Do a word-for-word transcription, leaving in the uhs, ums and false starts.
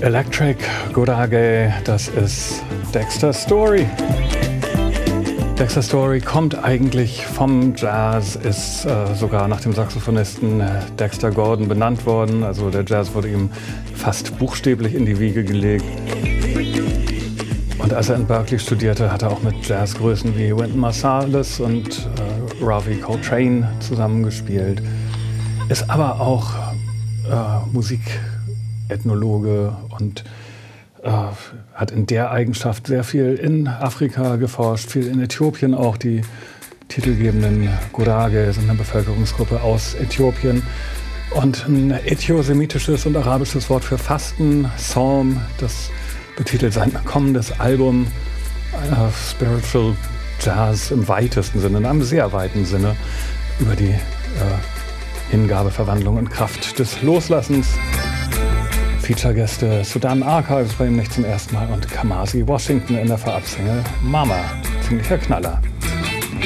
Electric Gurage, das ist Dexter Story. Dexter Story kommt eigentlich vom Jazz, ist äh, sogar nach dem Saxophonisten Dexter Gordon benannt worden. Also der Jazz wurde ihm fast buchstäblich in die Wiege gelegt. Und als er in Berkeley studierte, hat er auch mit Jazzgrößen wie Wynton Marsalis und äh, Ravi Coltrane zusammengespielt. Ist aber auch äh, Musikethnologe und äh, hat in der Eigenschaft sehr viel in Afrika geforscht, viel in Äthiopien auch. Die titelgebenden Gurage sind eine Bevölkerungsgruppe aus Äthiopien. Und ein äthiosemitisches und arabisches Wort für Fasten, Psalm, das betitelt sein kommendes Album, äh, Spiritual Jazz im weitesten Sinne, in einem sehr weiten Sinne, über die äh, Hingabe, Verwandlung und Kraft des Loslassens. Feature-Gäste Sudan Archives bei ihm nicht zum ersten Mal und Kamasi Washington in der Vorabsingle Mama. Ziemlicher Knaller.